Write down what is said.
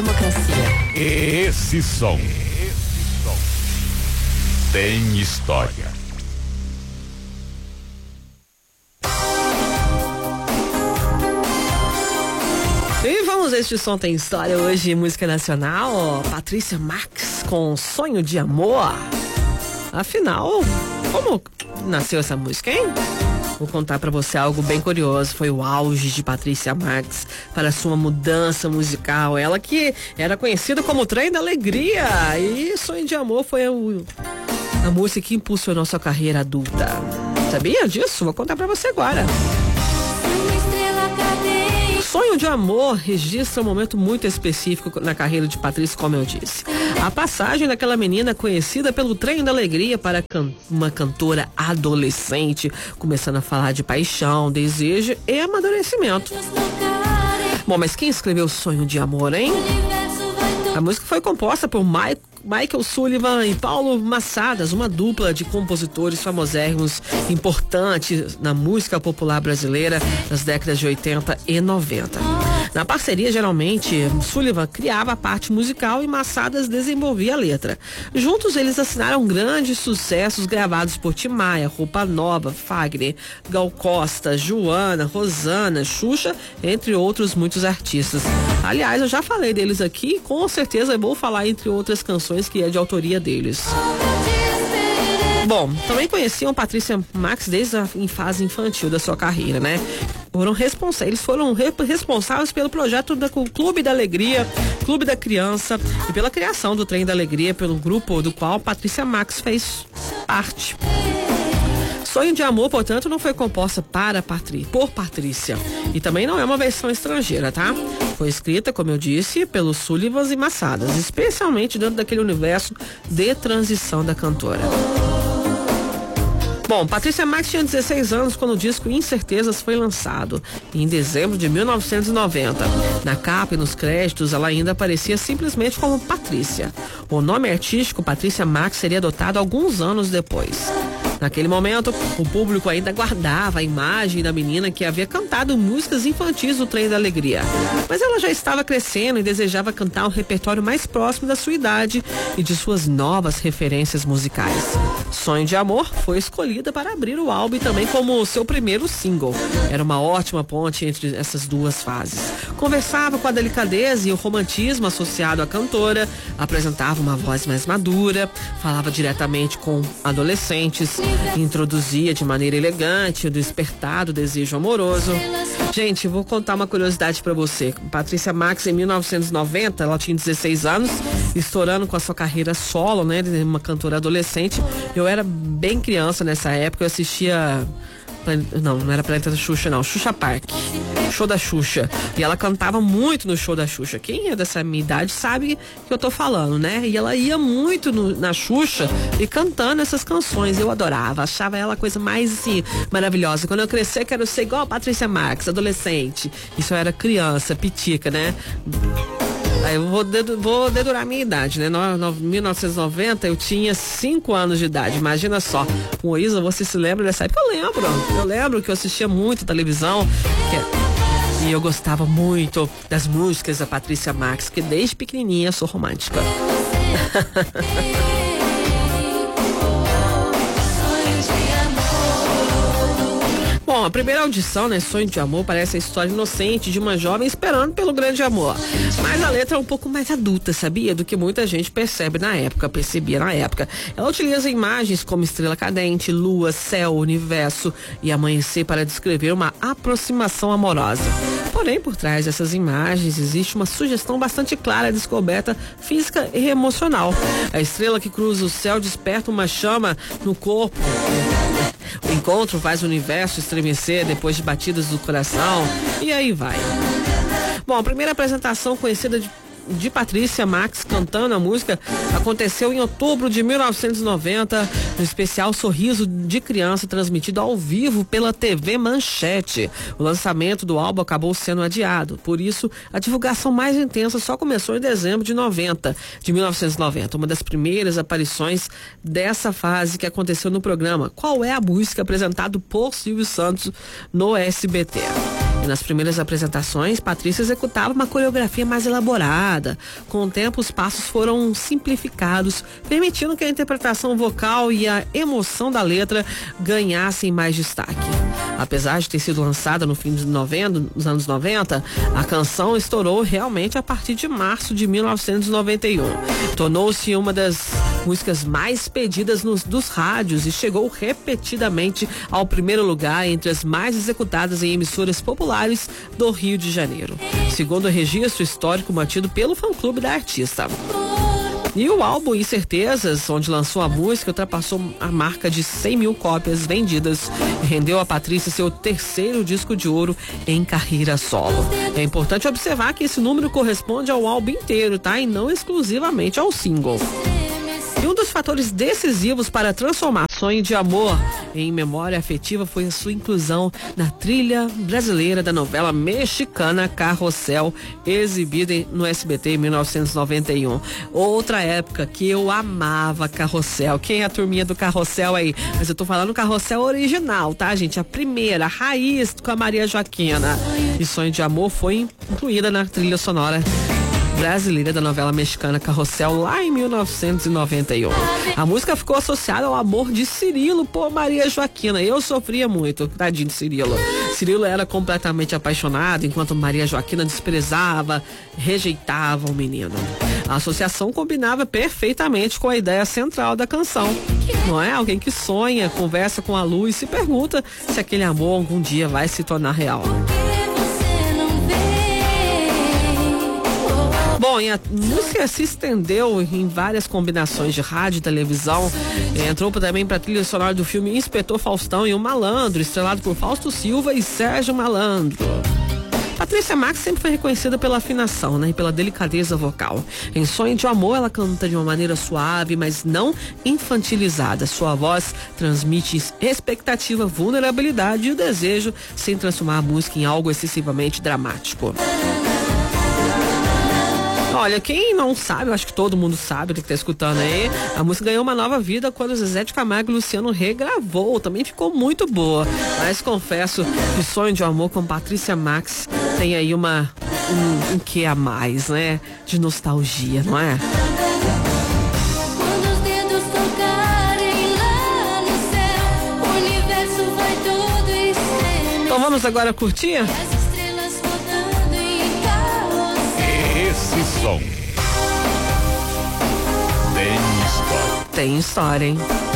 Democracia. Esse som tem história. E vamos, este som tem história hoje, música nacional, Patrícia Marx com Sonho de Amor. Afinal, como nasceu essa música, hein? Vou contar pra você algo bem curioso. Foi o auge de Patrícia Marx para sua mudança musical. Ela que era conhecida como Trem da Alegria. E Sonho de Amor foi a música que impulsionou sua carreira adulta. Sabia disso? Vou contar pra você agora. Sonho de Amor registra um momento muito específico na carreira de Patrícia, como eu disse. A passagem daquela menina conhecida pelo Trem da Alegria para uma cantora adolescente, começando a falar de paixão, desejo e amadurecimento. Bom, mas quem escreveu Sonho de Amor, hein? A música foi composta por Michael Sullivan e Paulo Massadas, uma dupla de compositores famosérrimos importantes na música popular brasileira das décadas de 80 e 90. Na parceria, geralmente, Sullivan criava a parte musical e Massadas desenvolvia a letra. Juntos, eles assinaram grandes sucessos gravados por Tim Maia, Roupa Nova, Fagner, Gal Costa, Joana, Rosana, Xuxa, entre outros muitos artistas. Aliás, eu já falei deles aqui e com certeza eu vou falar entre outras canções que é de autoria deles. Bom, também conheciam Patrícia Marx desde a fase infantil da sua carreira, né? Eles foram responsáveis pelo projeto do Clube da Alegria, Clube da Criança e pela criação do Trem da Alegria, pelo grupo do qual Patrícia Marx fez parte. Sonho de Amor, portanto, não foi composta por Patrícia. E também não é uma versão estrangeira, tá? Foi escrita, como eu disse, pelos Sullivans e Massadas, especialmente dentro daquele universo de transição da cantora. Bom, Patrícia Marx tinha 16 anos quando o disco Incertezas foi lançado, em dezembro de 1990. Na capa e nos créditos, ela ainda aparecia simplesmente como Patrícia. O nome artístico Patrícia Marx seria adotado alguns anos depois. Naquele momento, o público ainda guardava a imagem da menina que havia cantado músicas infantis do Trem da Alegria. Mas ela já estava crescendo e desejava cantar um repertório mais próximo da sua idade e de suas novas referências musicais. Sonho de Amor foi escolhida para abrir o álbum e também como seu primeiro single. Era uma ótima ponte entre essas duas fases. Conversava com a delicadeza e o romantismo associado à cantora, apresentava uma voz mais madura, falava diretamente com adolescentes, introduzia de maneira elegante o despertado desejo amoroso. Gente, vou contar uma curiosidade pra você. Patrícia Marx, em 1990, ela tinha 16 anos, estourando com a sua carreira solo, né? Uma cantora adolescente. Eu era bem criança nessa época, eu assistia... Não era Planeta da Xuxa, não. Xuxa Park. Show da Xuxa. E ela cantava muito no show da Xuxa. Quem é dessa minha idade sabe que eu tô falando, né? E ela ia muito na Xuxa e cantando essas canções. Eu adorava. Achava ela a coisa mais, assim, maravilhosa. Quando eu crescer, quero ser igual a Patrícia Marx, adolescente. Isso eu era criança, pitica, né? Aí eu vou dedurar a minha idade, né? Em 1990 eu tinha 5 anos de idade, imagina só. O Isa, você se lembra dessa época? Eu lembro que eu assistia muito televisão e eu gostava muito das músicas da Patrícia Marx, que desde pequenininha eu sou romântica. Bom, a primeira audição, né, Sonho de Amor, parece a história inocente de uma jovem esperando pelo grande amor. Mas a letra é um pouco mais adulta, sabia? Do que muita gente percebia na época. Ela utiliza imagens como estrela cadente, lua, céu, universo e amanhecer para descrever uma aproximação amorosa. Porém, por trás dessas imagens existe uma sugestão bastante clara de descoberta física e emocional. A estrela que cruza o céu desperta uma chama no corpo. O encontro faz o universo estremecer depois de batidas do coração. E aí vai. Bom, a primeira apresentação conhecida de Patrícia Marx cantando a música aconteceu em outubro de 1990 no especial Sorriso de Criança, transmitido ao vivo pela TV Manchete. O lançamento do álbum acabou sendo adiado, por isso a divulgação mais intensa só começou em dezembro de 1990, uma das primeiras aparições dessa fase que aconteceu no programa Qual é a Música, apresentado por Silvio Santos no SBT. E nas primeiras apresentações, Patrícia executava uma coreografia mais elaborada. Com o tempo, os passos foram simplificados, permitindo que a interpretação vocal e a emoção da letra ganhassem mais destaque. Apesar de ter sido lançada no fim dos anos 90, a canção estourou realmente a partir de março de 1991. Tornou-se uma das músicas mais pedidas dos rádios e chegou repetidamente ao primeiro lugar entre as mais executadas em emissoras populares do Rio de Janeiro, segundo o registro histórico mantido pelo fã-clube da artista. E o álbum Incertezas, onde lançou a música, ultrapassou a marca de 100 mil cópias vendidas e rendeu a Patrícia seu terceiro disco de ouro em carreira solo. É importante observar que esse número corresponde ao álbum inteiro, tá? E não exclusivamente ao single. E um dos fatores decisivos para a transformar Sonho de Amor em memória afetiva foi a sua inclusão na trilha brasileira da novela mexicana Carrossel, exibida no SBT em 1991. Outra época que eu amava Carrossel. Quem é a turminha do Carrossel aí? Mas eu tô falando Carrossel original, tá, gente? A primeira, a raiz com a Maria Joaquina. E Sonho de Amor foi incluída na trilha sonora brasileira da novela mexicana Carrossel lá em 1991. A música ficou associada ao amor de Cirilo por Maria Joaquina. Eu sofria muito, tadinho de Cirilo. Cirilo era completamente apaixonado, enquanto Maria Joaquina desprezava, rejeitava o menino. A associação combinava perfeitamente com a ideia central da canção. Não é? Alguém que sonha, conversa com a luz e se pergunta se aquele amor algum dia vai se tornar real. Bom, e a música se estendeu em várias combinações de rádio e televisão. Entrou também para a trilha sonora do filme Inspetor Faustão e o Malandro, estrelado por Fausto Silva e Sérgio Malandro. Patrícia Max sempre foi reconhecida pela afinação, né, e pela delicadeza vocal. Em Sonho de Amor, ela canta de uma maneira suave, mas não infantilizada. Sua voz transmite expectativa, vulnerabilidade e o desejo, sem transformar a música em algo excessivamente dramático. Olha, quem não sabe, eu acho que todo mundo sabe, que tá escutando aí, a música ganhou uma nova vida quando Zezé de Camargo e Luciano regravou, também ficou muito boa, mas confesso que Sonho de Amor com Patrícia Max tem aí um quê a mais, né, de nostalgia, não é? Quando os dedos tocarem lá no céu, o universo vai todo estremecer. Então vamos agora curtir? Esse som tem história. Tem história, hein?